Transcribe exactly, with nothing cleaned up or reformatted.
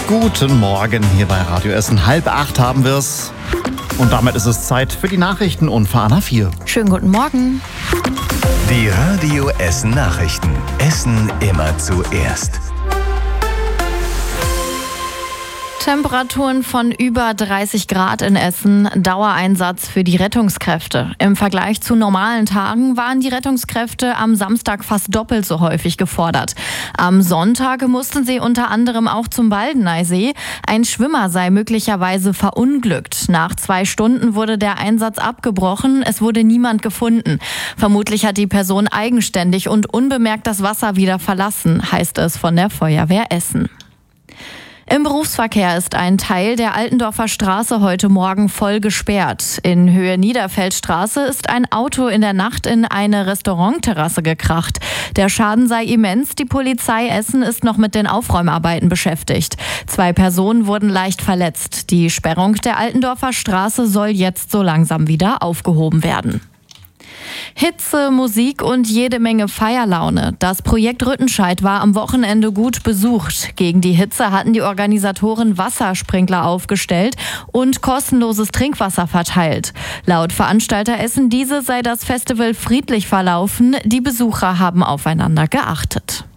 Guten Morgen hier bei Radio Essen. Halb acht haben wir es. Und damit ist es Zeit für die Nachrichten und für Anna vier. Schönen guten Morgen. Die Radio Essen Nachrichten. Essen immer zuerst. Temperaturen von über dreißig Grad in Essen, Dauereinsatz für die Rettungskräfte. Im Vergleich zu normalen Tagen waren die Rettungskräfte am Samstag fast doppelt so häufig gefordert. Am Sonntag mussten sie unter anderem auch zum Baldeneysee. Ein Schwimmer sei möglicherweise verunglückt. Nach zwei Stunden wurde der Einsatz abgebrochen. Es wurde niemand gefunden. Vermutlich hat die Person eigenständig und unbemerkt das Wasser wieder verlassen, heißt es von der Feuerwehr Essen. Im Berufsverkehr ist ein Teil der Altendorfer Straße heute Morgen voll gesperrt. In Höhe Niederfeldstraße ist ein Auto in der Nacht in eine Restaurantterrasse gekracht. Der Schaden sei immens. Die Polizei Essen ist noch mit den Aufräumarbeiten beschäftigt. Zwei Personen wurden leicht verletzt. Die Sperrung der Altendorfer Straße soll jetzt so langsam wieder aufgehoben werden. Hitze, Musik und jede Menge Feierlaune. Das Projekt Rüttenscheid war am Wochenende gut besucht. Gegen die Hitze hatten die Organisatoren Wassersprinkler aufgestellt und kostenloses Trinkwasser verteilt. Laut Veranstalter Essen Diese sei das Festival friedlich verlaufen. Die Besucher haben aufeinander geachtet.